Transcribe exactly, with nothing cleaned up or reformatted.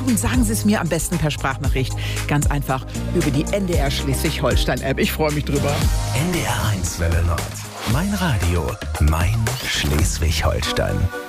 tun? Sagen Sie es mir am besten per Sprachnachricht. Ganz einfach über die N D R Schleswig-Holstein-App. Ich freue mich drüber. N D R eins Welle Nord. Mein Radio, mein Schleswig-Holstein.